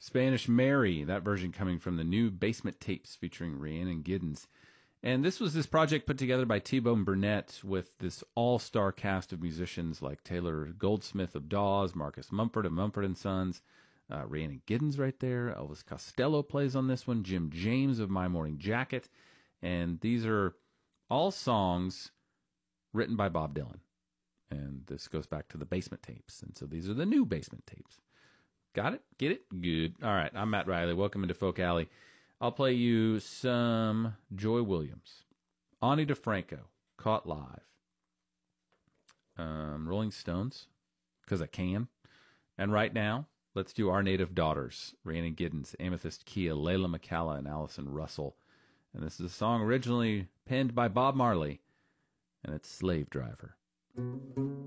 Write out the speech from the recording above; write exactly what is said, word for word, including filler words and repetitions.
Spanish Mary, that version coming from the new Basement Tapes featuring Rhiannon Giddens. And this was this project put together by T-Bone Burnett with this all-star cast of musicians like Taylor Goldsmith of Dawes, Marcus Mumford of Mumford and Sons, uh, Rhiannon Giddens right there, Elvis Costello plays on this one, Jim James of My Morning Jacket, and these are all songs written by Bob Dylan. And this goes back to the Basement Tapes, and so these are the new Basement Tapes. Got it? Get it? Good. All right, I'm Matt Riley. Welcome into Folk Alley. I'll play you some Joy Williams, Ani DeFranco, Caught Live, um, Rolling Stones, because I can. And right now, let's do Our Native Daughters, Rhiannon Giddens, Amethyst Kia, Layla McCalla, and Allison Russell. And this is a song originally penned by Bob Marley, and it's Slave Driver.